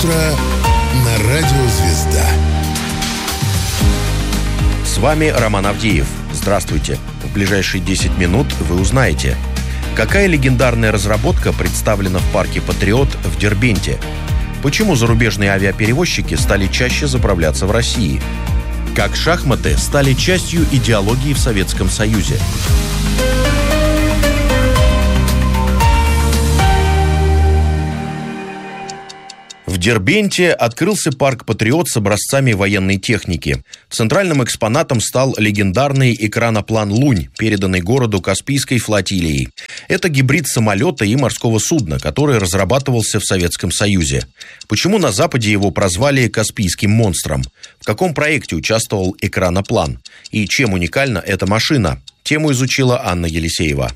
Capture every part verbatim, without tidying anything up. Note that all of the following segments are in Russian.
утро на радио «Звезда». С вами Роман Авдеев. Здравствуйте. В ближайшие десять минут вы узнаете, какая легендарная разработка представлена в парке «Патриот» в Дербенте, почему зарубежные авиаперевозчики стали чаще заправляться в России, как шахматы стали частью идеологии в Советском Союзе. В Дербенте открылся парк «Патриот» с образцами военной техники. Центральным экспонатом стал легендарный экраноплан «Лунь», переданный городу Каспийской флотилией. Это гибрид самолета и морского судна, который разрабатывался в Советском Союзе. Почему на Западе его прозвали «Каспийским монстром»? В каком проекте участвовал экраноплан? И чем уникальна эта машина? Тему изучила Анна Елисеева.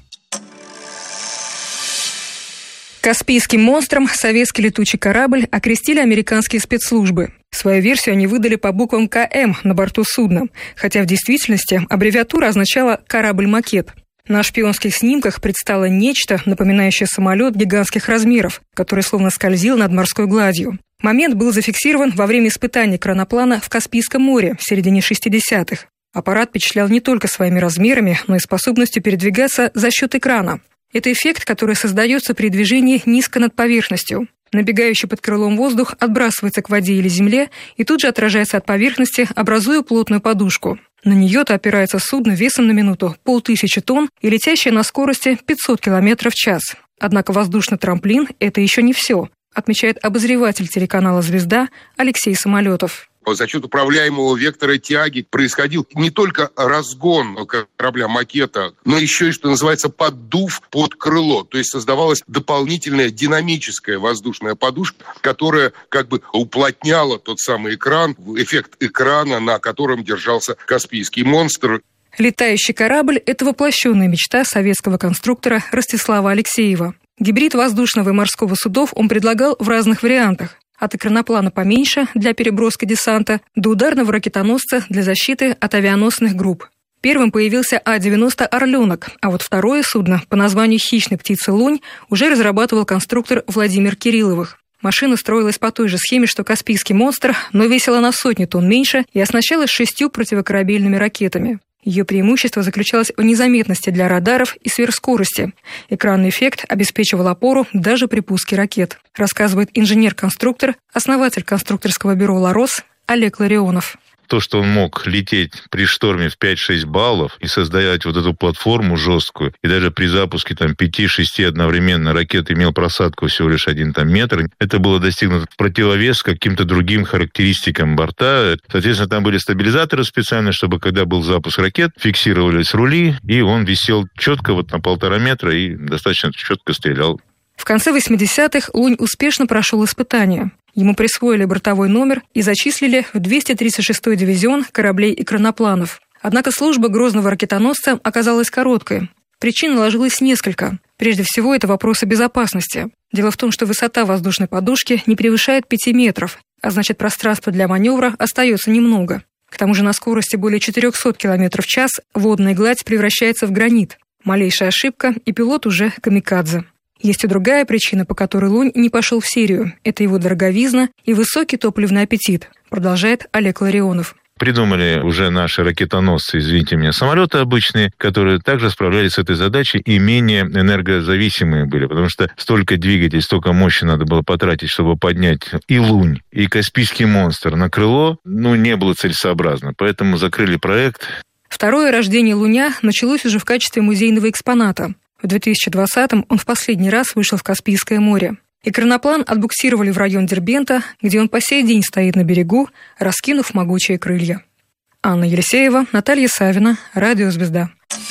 Каспийским монстром советский летучий корабль окрестили американские спецслужбы. Свою версию они выдали по буквам Ка Эм на борту судна, хотя в действительности аббревиатура означала «корабль-макет». На шпионских снимках предстало нечто, напоминающее самолет гигантских размеров, который словно скользил над морской гладью. Момент был зафиксирован во время испытаний экраноплана в Каспийском море в середине шестидесятых. Аппарат впечатлял не только своими размерами, но и способностью передвигаться за счет экрана. Это эффект, который создается при движении низко над поверхностью. Набегающий под крылом воздух отбрасывается к воде или земле и тут же отражается от поверхности, образуя плотную подушку. На нее-то опирается судно весом на минуту полтысячи тонн и летящее на скорости пятьсот километров в час. Однако воздушный трамплин – это еще не все, отмечает обозреватель телеканала «Звезда» Алексей Самолетов. За счет управляемого вектора тяги происходил не только разгон корабля-макета, но еще и, что называется, поддув под крыло. То есть создавалась дополнительная динамическая воздушная подушка, которая как бы уплотняла тот самый экран, эффект экрана, на котором держался Каспийский монстр. Летающий корабль – это воплощенная мечта советского конструктора Ростислава Алексеева. Гибрид воздушного и морского судов он предлагал в разных вариантах. От экраноплана поменьше для переброски десанта до ударного ракетоносца для защиты от авианосных групп. Первым появился А девяносто «Орленок», а вот второе судно по названию «Хищной птицы Лунь» уже разрабатывал конструктор Владимир Кирилловых. Машина строилась по той же схеме, что «Каспийский монстр», но весила на сотни тонн меньше и оснащалась шестью противокорабельными ракетами. Ее преимущество заключалось в незаметности для радаров и сверхскорости. Экранный эффект обеспечивал опору даже при пуске ракет, рассказывает инженер-конструктор, основатель конструкторского бюро «Ларос» Олег Ларионов. То, что он мог лететь при шторме в пять-шесть баллов и создавать вот эту платформу жесткую, и даже при запуске там пяти-шести одновременно ракет имел просадку всего лишь один там, метр, это было достигнуто в противовес каким-то другим характеристикам борта. Соответственно, там были стабилизаторы специально, чтобы когда был запуск ракет, фиксировались рули, и он висел четко вот на полтора метра и достаточно четко стрелял. В конце восьмидесятых «Лунь» успешно прошел испытания. Ему присвоили бортовой номер и зачислили в двести тридцать шестой дивизион кораблей-экранопланов. Однако служба грозного ракетоносца оказалась короткой. Причин наложилось несколько. Прежде всего, это вопросы безопасности. Дело в том, что высота воздушной подушки не превышает пяти метров, а значит, пространства для маневра остается немного. К тому же на скорости более четырехсот километров в час водная гладь превращается в гранит. Малейшая ошибка, и пилот уже камикадзе. Есть и другая причина, по которой «Лунь» не пошел в серию. Это его дороговизна и высокий топливный аппетит, продолжает Олег Ларионов. Придумали уже наши ракетоносцы, извините меня, самолеты обычные, которые также справлялись с этой задачей и менее энергозависимые были, потому что столько двигателей, столько мощи надо было потратить, чтобы поднять и «Лунь», и «Каспийский монстр» на крыло, ну, не было целесообразно, поэтому закрыли проект. Второе рождение «Луня» началось уже в качестве музейного экспоната. В две тысячи двадцатом он в последний раз вышел в Каспийское море. Экраноплан отбуксировали в район Дербента, где он по сей день стоит на берегу, раскинув могучие крылья. Анна Елисеева, Наталья Савина, Радио «Звезда».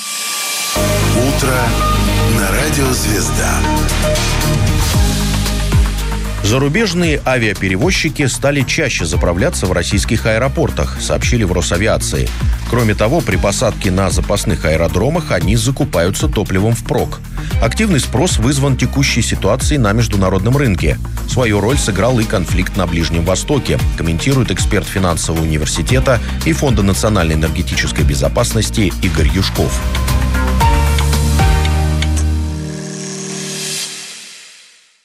Утро на Радио «Звезда». Зарубежные авиаперевозчики стали чаще заправляться в российских аэропортах, сообщили в Росавиации. Кроме того, при посадке на запасных аэродромах они закупаются топливом впрок. Активный спрос вызван текущей ситуацией на международном рынке. Свою роль сыграл и конфликт на Ближнем Востоке, комментирует эксперт финансового университета и Фонда национальной энергетической безопасности Игорь Юшков.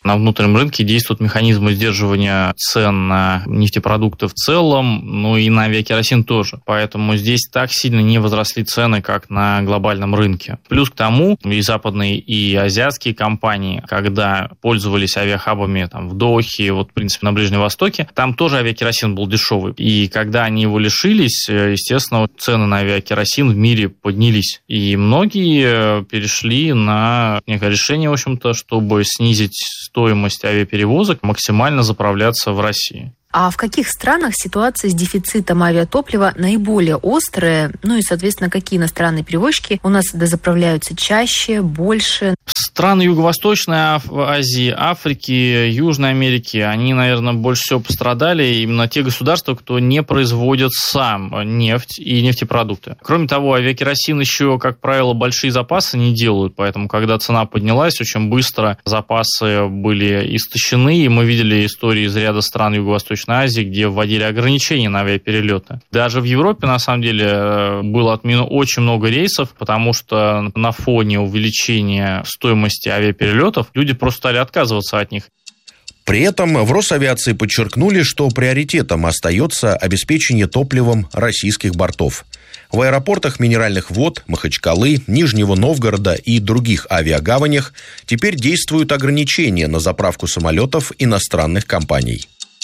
На внутреннем рынке действуют механизмы сдерживания цен на нефтепродукты в целом, ну и на авиакеросин тоже. Поэтому здесь так сильно не возросли цены, как на глобальном рынке. Плюс к тому, и западные, и азиатские компании, когда пользовались авиахабами там, в Дохе, вот, в принципе, на Ближнем Востоке, там тоже авиакеросин был дешевый. И когда они его лишились, естественно, цены на авиакеросин в мире поднялись. И многие перешли на некое решение, в общем-то, чтобы снизить стоимость авиаперевозок, максимально заправляться в России. А в каких странах ситуация с дефицитом авиатоплива наиболее острая? Ну и, соответственно, какие иностранные перевозчики у нас дозаправляются чаще, больше? Страны Юго-Восточной Азии, Африки, Южной Америки, они, наверное, больше всего пострадали. Именно те государства, кто не производит сам нефть и нефтепродукты. Кроме того, авиакеросин еще, как правило, большие запасы не делают. Поэтому, когда цена поднялась, очень быстро запасы были истощены. И мы видели истории из ряда стран Юго-Восточной Азии, где вводили ограничения на авиаперелеты. Даже в Европе, на самом деле, было отменено очень много рейсов, потому что на фоне увеличения стоимости авиаперелетов люди просто стали отказываться от них. При этом в Росавиации подчеркнули, что приоритетом остается обеспечение топливом российских бортов. В аэропортах Минеральных вод, Махачкалы, Нижнего Новгорода и других авиагаванях теперь действуют ограничения на заправку самолетов иностранных компаний.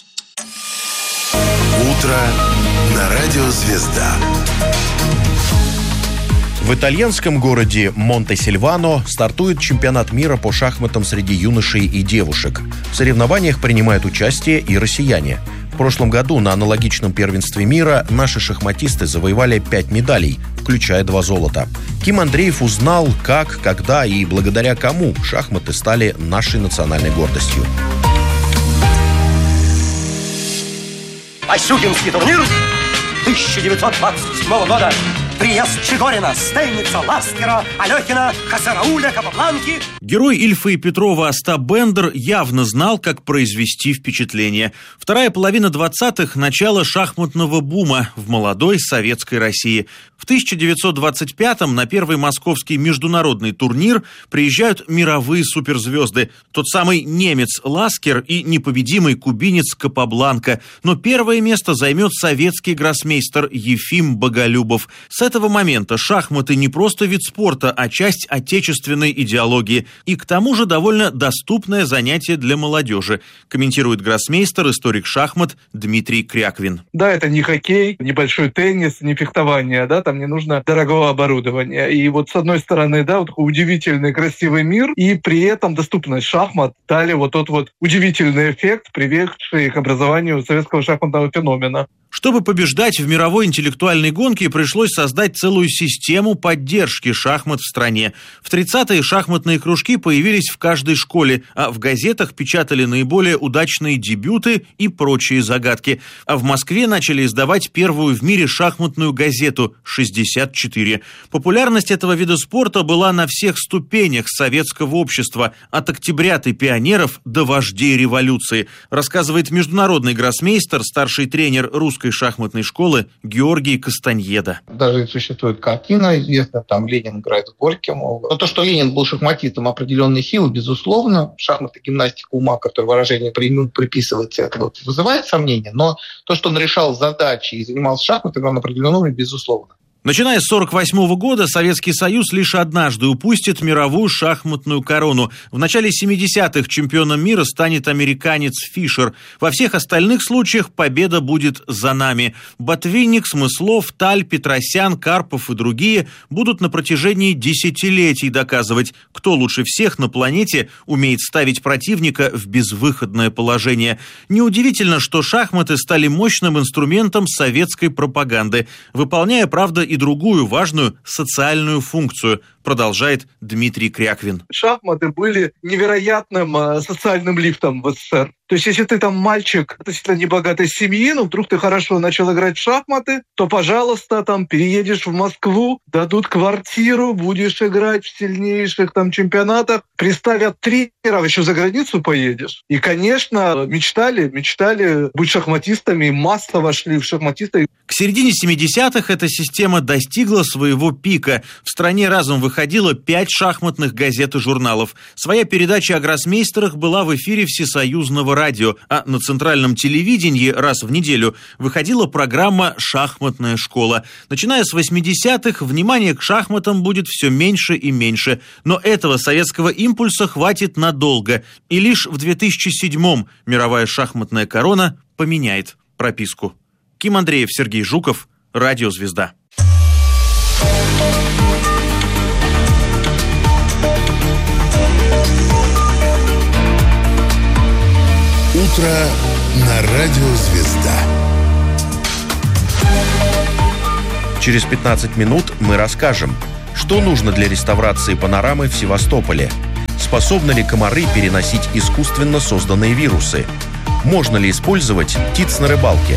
Утро на радио «Звезда». В итальянском городе Монте-Сильвано стартует чемпионат мира по шахматам среди юношей и девушек. В соревнованиях принимают участие и россияне. В прошлом году на аналогичном первенстве мира наши шахматисты завоевали пять медалей, включая два золота. Ким Андреев узнал, как, когда и благодаря кому шахматы стали нашей национальной гордостью. Ощукинский турнир тысяча девятьсот двадцать седьмого года. Приезд Чигорина, Стейница, Ласкера, Алехина, Хасарауля, Капабланки. Герой Ильфа и Петрова Остап Бендер явно знал, как произвести впечатление. Вторая половина двадцатых – начало шахматного бума в молодой советской России. В тысяча девятьсот двадцать пятом на первый московский международный турнир приезжают мировые суперзвезды. Тот самый немец Ласкер и непобедимый кубинец Капабланка. Но первое место займет советский гроссмейстер Ефим Боголюбов. С этого момента шахматы не просто вид спорта, а часть отечественной идеологии. И к тому же довольно доступное занятие для молодежи, комментирует гроссмейстер, историк шахмат Дмитрий Кряквин. Да, это не хоккей, небольшой теннис, не фехтование, да, там не нужно дорогого оборудования. И вот с одной стороны, да, вот такой удивительный красивый мир, и при этом доступность шахмат дали вот тот вот удивительный эффект, приведший к образованию советского шахматного феномена. Чтобы побеждать в мировой интеллектуальной гонке, пришлось создать целую систему поддержки шахмат в стране. В тридцатые шахматные кружки появились в каждой школе, а в газетах печатали наиболее удачные дебюты и прочие загадки. А в Москве начали издавать первую в мире шахматную газету «шестьдесят четыре». Популярность этого вида спорта была на всех ступенях советского общества, от октябрят и пионеров до вождей революции, рассказывает международный гроссмейстер, старший тренер русской шахматной школы Георгий Кастаньеда. Даже существует картина известная, там Ленин играет с Горьким. Но то, что Ленин был шахматистом определенной силы, безусловно, шахматы, гимнастика ума, которое выражение времен приписывается, это вот вызывает сомнения, но то, что он решал задачи и занимался шахматами, он определенном уровне, безусловно. Начиная с сорок восьмого года Советский Союз лишь однажды упустит мировую шахматную корону. В начале семидесятых чемпионом мира станет американец Фишер. Во всех остальных случаях победа будет за нами. Ботвинник, Смыслов, Таль, Петросян, Карпов и другие будут на протяжении десятилетий доказывать, кто лучше всех на планете умеет ставить противника в безвыходное положение. Неудивительно, что шахматы стали мощным инструментом советской пропаганды, выполняя, правда, и другую важную социальную функцию, продолжает Дмитрий Кряквин. Шахматы были невероятным э, социальным лифтом в СССР. То есть, если ты там мальчик относительно небогатой семьи, но вдруг ты хорошо начал играть в шахматы, то, пожалуйста, там переедешь в Москву, дадут квартиру, будешь играть в сильнейших там чемпионатах, приставят тренеров, еще за границу поедешь. И, конечно, мечтали, мечтали быть шахматистами, и массово шли в шахматисты. К середине семидесятых эта система достигла своего пика. В стране разом выходили выходило пять шахматных газет и журналов. Своя передача о гроссмейстерах была в эфире Всесоюзного радио, а на центральном телевидении раз в неделю выходила программа «Шахматная школа». Начиная с восьмидесятых, внимание к шахматам будет все меньше и меньше. Но этого советского импульса хватит надолго. И лишь в две тысячи седьмом мировая шахматная корона поменяет прописку. Ким Андреев, Сергей Жуков, Радио «Звезда». Утро на Радио «Звезда». Через пятнадцать минут мы расскажем, что нужно для реставрации панорамы в Севастополе. Способны ли комары переносить искусственно созданные вирусы? Можно ли использовать птиц на рыбалке?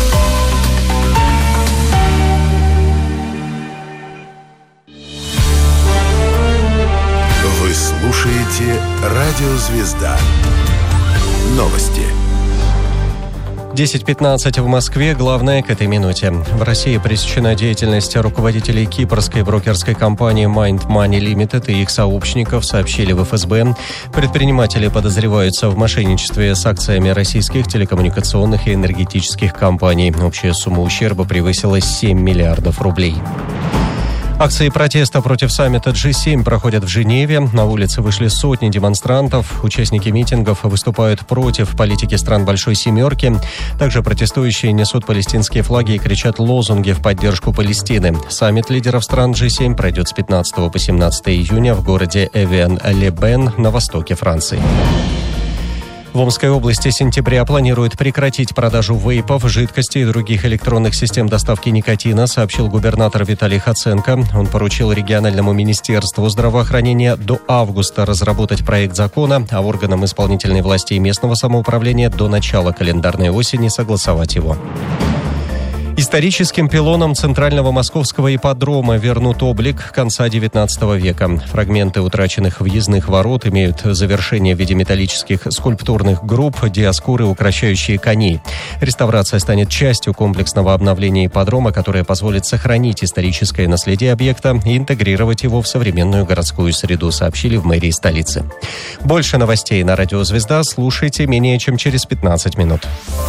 Вы слушаете Радио «Звезда». Новости. десять пятнадцать в Москве. Главное к этой минуте. В России пресечена деятельность руководителей кипрской брокерской компании Mind Money Limited и их сообщников, сообщили в эф эс бэ. Предприниматели подозреваются в мошенничестве с акциями российских телекоммуникационных и энергетических компаний. Общая сумма ущерба превысила семь миллиардов рублей. Акции протеста против саммита джи семь проходят в Женеве. На улицы вышли сотни демонстрантов. Участники митингов выступают против политики стран Большой Семерки. Также протестующие несут палестинские флаги и кричат лозунги в поддержку Палестины. Саммит лидеров стран джи семь пройдет с пятнадцатого по семнадцатое июня в городе Эвиан-ле-Бен на востоке Франции. В Омской области с сентября планируют прекратить продажу вейпов, жидкостей и других электронных систем доставки никотина, сообщил губернатор Виталий Хоценко. Он поручил региональному министерству здравоохранения до августа разработать проект закона, а органам исполнительной власти и местного самоуправления до начала календарной осени согласовать его. Историческим пилонам центрального московского ипподрома вернут облик конца девятнадцатого века. Фрагменты утраченных въездных ворот имеют завершение в виде металлических скульптурных групп, диаскуры, украшающие коней. Реставрация станет частью комплексного обновления ипподрома, которое позволит сохранить историческое наследие объекта и интегрировать его в современную городскую среду, сообщили в мэрии столицы. Больше новостей на Радио «Звезда» слушайте менее чем через пятнадцать минут.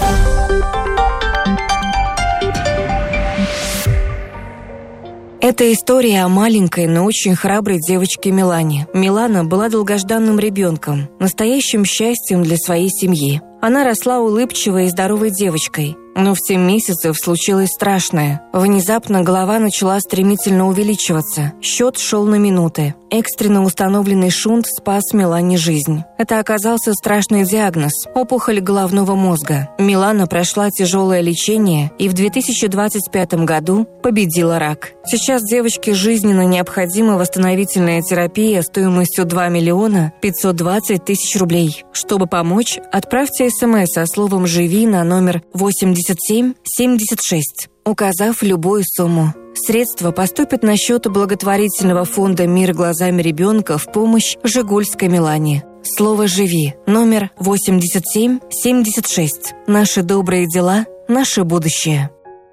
Это история о маленькой, но очень храброй девочке Милане. Милана была долгожданным ребенком, настоящим счастьем для своей семьи. Она росла улыбчивой и здоровой девочкой. Но в семь месяцев случилось страшное. Внезапно голова начала стремительно увеличиваться. Счет шел на минуты. Экстренно установленный шунт спас Милане жизнь. Это оказался страшный диагноз – опухоль головного мозга. Милана прошла тяжелое лечение и в две тысячи двадцать пятом году победила рак. Сейчас девочке жизненно необходима восстановительная терапия стоимостью два миллиона пятьсот двадцать тысяч рублей. Чтобы помочь, отправьте смс со словом «Живи» на номер восемьдесят семь семьдесят шесть, указав любую сумму. Средства поступят на счет благотворительного фонда «Мир глазами ребенка» в помощь жигульской Милане. Слово «Живи» номер восемьдесят семь семьдесят шесть. Наши добрые дела, наше будущее.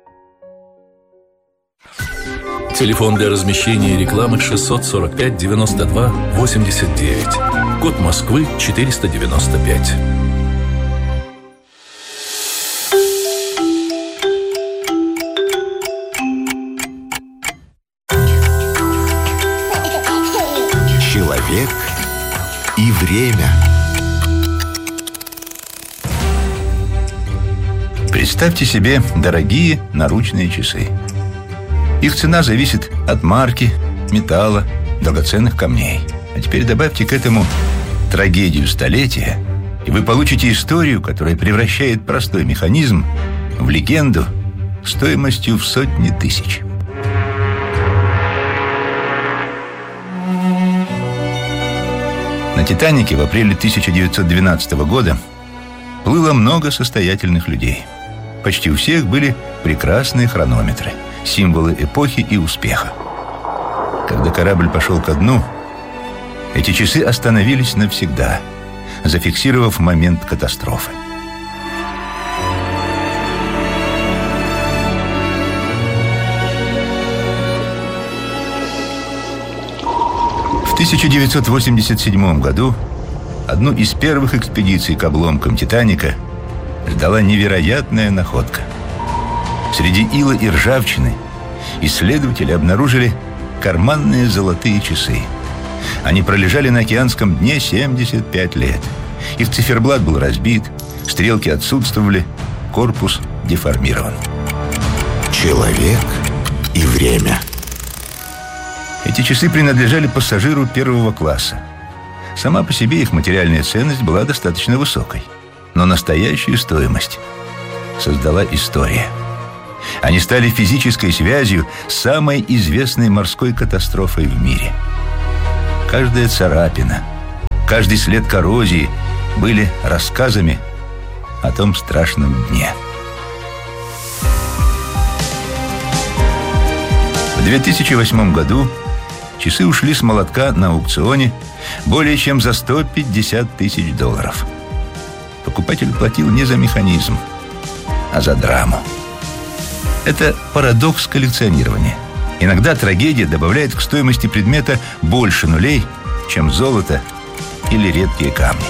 Телефон для размещения рекламы шестьсот сорок пять девяносто два восемьдесят девять. Код Москвы четыреста девяносто пять. Человек и время. Представьте себе дорогие наручные часы. Их цена зависит от марки, металла, драгоценных камней. А теперь добавьте к этому трагедию столетия, и вы получите историю, которая превращает простой механизм в легенду стоимостью в сотни тысяч. На «Титанике» в апреле тысяча девятьсот двенадцатого года плыло много состоятельных людей. Почти у всех были прекрасные хронометры, символы эпохи и успеха. Когда корабль пошел ко дну, эти часы остановились навсегда, зафиксировав момент катастрофы. тысяча девятьсот восемьдесят седьмом году одну из первых экспедиций к обломкам «Титаника» ждала невероятная находка. Среди ила и ржавчины исследователи обнаружили карманные золотые часы. Они пролежали на океанском дне семьдесят пять лет. Их циферблат был разбит, стрелки отсутствовали, корпус деформирован. Человек и время. Эти часы принадлежали пассажиру первого класса. Сама по себе их материальная ценность была достаточно высокой. Но настоящую стоимость создала история. Они стали физической связью с самой известной морской катастрофой в мире. Каждая царапина, каждый след коррозии были рассказами о том страшном дне. В две тысячи восьмом году часы ушли с молотка на аукционе более чем за сто пятьдесят тысяч долларов. Покупатель платил не за механизм, а за драму. Это парадокс коллекционирования. Иногда трагедия добавляет к стоимости предмета больше нулей, чем золото или редкие камни.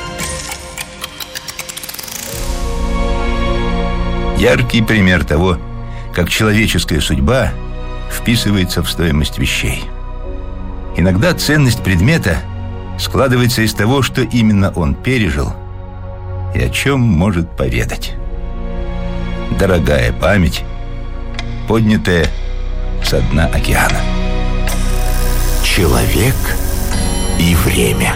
Яркий пример того, как человеческая судьба вписывается в стоимость вещей. Иногда ценность предмета складывается из того, что именно он пережил и о чем может поведать. Дорогая память, поднятая со дна океана. Человек и время.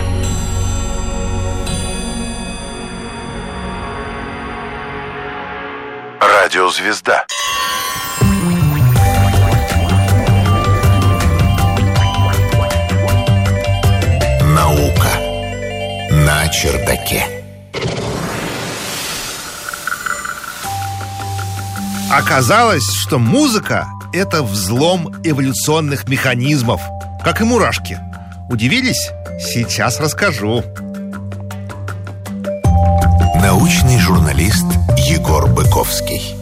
Радиозвезда. Наука на чердаке. Оказалось, что музыка – это взлом эволюционных механизмов, как и мурашки. Удивились? Сейчас расскажу. Научный журналист Егор Быковский.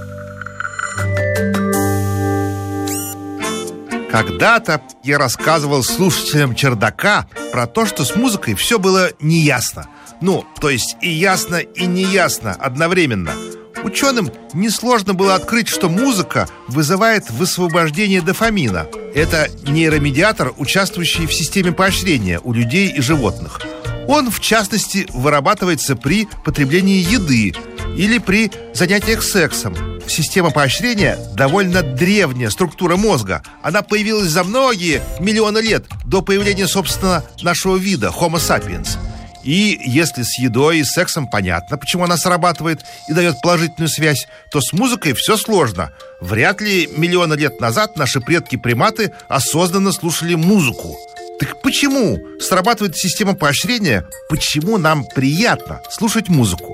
Когда-то я рассказывал слушателям чердака про то, что с музыкой все было неясно. Ну, то есть и ясно, и неясно одновременно. Ученым несложно было открыть, что музыка вызывает высвобождение дофамина. Это нейромедиатор, участвующий в системе поощрения у людей и животных. Он, в частности, вырабатывается при потреблении еды или при занятиях сексом. Система поощрения довольно древняя структура мозга. Она появилась за многие миллионы лет до появления, собственно, нашего вида Homo sapiens. И если с едой и сексом понятно, почему она срабатывает и дает положительную связь, то с музыкой все сложно. Вряд ли миллионы лет назад наши предки-приматы осознанно слушали музыку. Так почему срабатывает система поощрения? Почему нам приятно слушать музыку?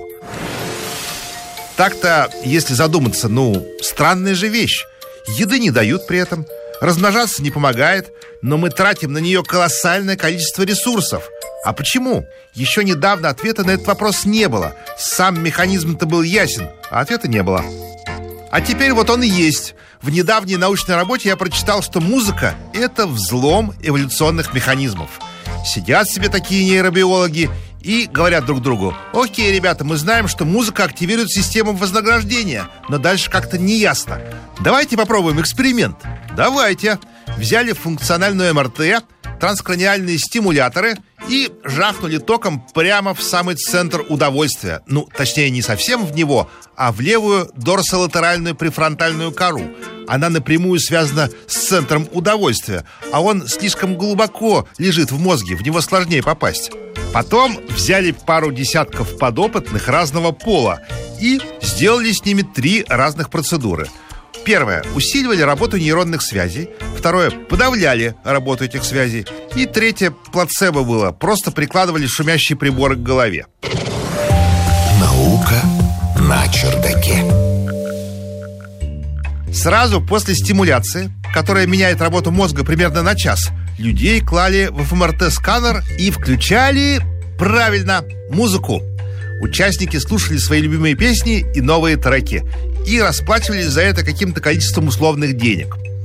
Так-то, если задуматься, ну, странная же вещь. Еды не дают при этом, размножаться не помогает, но мы тратим на нее колоссальное количество ресурсов. А почему? Еще недавно ответа на этот вопрос не было. Сам механизм-то был ясен, а ответа не было. А теперь вот он и есть. В недавней научной работе я прочитал, что музыка – это взлом эволюционных механизмов. Сидят себе такие нейробиологи и говорят друг другу: окей, ребята, мы знаем, что музыка активирует систему вознаграждения, но дальше как-то не ясно. Давайте попробуем эксперимент. Давайте. Взяли функциональную эм эр тэ, транскраниальные стимуляторы и жахнули током прямо в самый центр удовольствия. Ну, точнее, не совсем в него, а в левую дорсолатеральную префронтальную кору. Она напрямую связана с центром удовольствия, а он слишком глубоко лежит в мозге, в него сложнее попасть. Потом взяли пару десятков подопытных разного пола и сделали с ними три разных процедуры. Первое. Усиливали работу нейронных связей. Второе. Подавляли работу этих связей. И третье. Плацебо было. Просто прикладывали шумящие приборы к голове. Наука на чердаке. Сразу после стимуляции, которая меняет работу мозга примерно на час, людей клали в эф эм эр тэ-сканер и включали, правильно, музыку. Участники слушали свои любимые песни и новые треки и расплачивались за это каким-то количеством условных денег.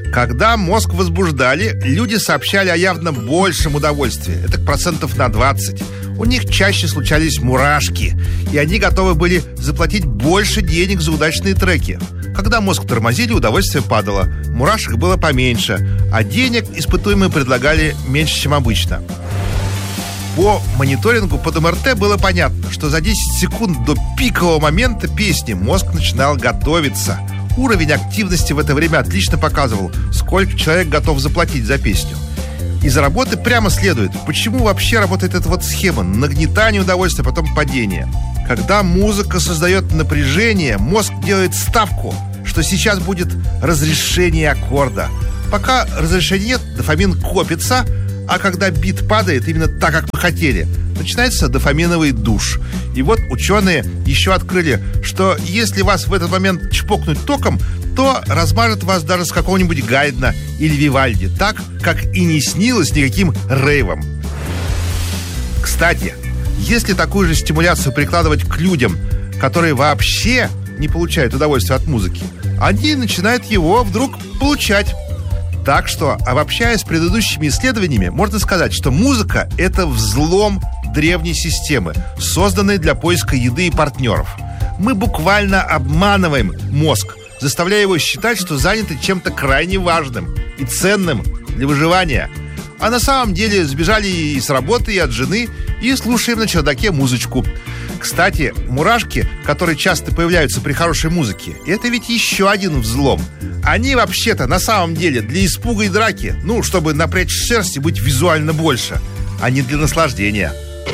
Когда мозг возбуждали, люди сообщали о явно большем удовольствии. Это процентов на двадцать. У них чаще случались мурашки, и они готовы были заплатить больше денег за удачные треки. Когда мозг тормозили, удовольствие падало. Мурашек было поменьше, а денег испытуемые предлагали меньше, чем обычно. По мониторингу под эм эр тэ было понятно, что за десять секунд до пикового момента песни мозг начинал готовиться. Уровень активности в это время отлично показывал, сколько человек готов заплатить за песню. Из работы прямо следует, почему вообще работает эта вот схема: нагнетание удовольствия, потом падение. Когда музыка создает напряжение, мозг делает ставку, что сейчас будет разрешение аккорда. Пока разрешения нет, дофамин копится, а когда бит падает именно так, как вы хотели, начинается дофаминовый душ. И вот ученые еще открыли, что если вас в этот момент чпокнуть током, то размажет вас даже с какого-нибудь Гайдна или Вивальди, так, как и не снилось никаким рейвом. Кстати, если такую же стимуляцию прикладывать к людям, которые вообще не получают удовольствия от музыки, они начинают его вдруг получать. Так что, обобщая с предыдущими исследованиями, можно сказать, что музыка – это взлом древней системы, созданной для поиска еды и партнеров. Мы буквально обманываем мозг, заставляя его считать, что заняты чем-то крайне важным и ценным для выживания. А на самом деле сбежали и с работы, и от жены, и слушаем на чердаке музычку. Кстати, мурашки, которые часто появляются при хорошей музыке, это ведь еще один взлом. Они вообще-то на самом деле для испуга и драки, ну, чтобы напрячь шерсть и быть визуально больше, а не для наслаждения.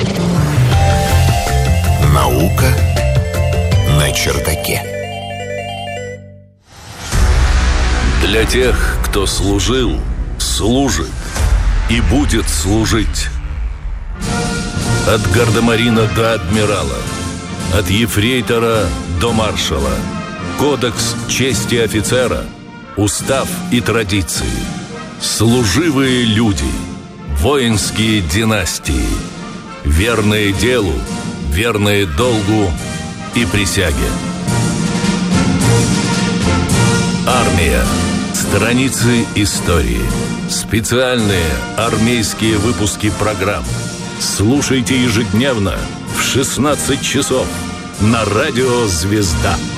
Наука на чердаке. Для тех, кто служил, служит и будет служить. От гардемарина до адмирала, от ефрейтора до маршала. Кодекс чести офицера, устав и традиции. Служивые люди, воинские династии. Верные делу, верные долгу и присяге. Армия. Страницы истории. Специальные армейские выпуски программ. Слушайте ежедневно в шестнадцать часов на радио «Звезда».